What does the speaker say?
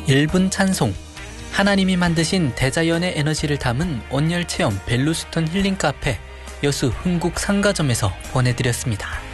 1분 찬송, 하나님이 만드신 대자연의 에너지를 담은 온열체험 벨루스톤 힐링카페 여수 흥국 상가점에서 보내드렸습니다.